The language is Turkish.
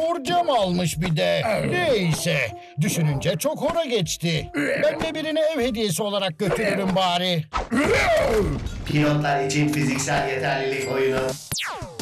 Borcam almış bir de. Neyse. Düşününce çok hora geçti. Ben de birine ev hediyesi olarak götürürüm bari. Pilotlar için fiziksel yeterlilik oyunu.